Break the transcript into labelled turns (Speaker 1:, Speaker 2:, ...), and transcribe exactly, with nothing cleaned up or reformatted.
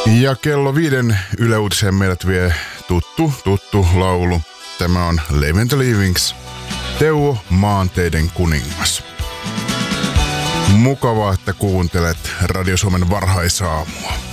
Speaker 1: Ja kello viiden Yle Uutiseen meidät vie tuttu, tuttu laulu. Tämä on Live and the Livings, Teuvo Maanteiden kuningas. Mukavaa, että kuuntelet Radio Suomen varhaisaamua.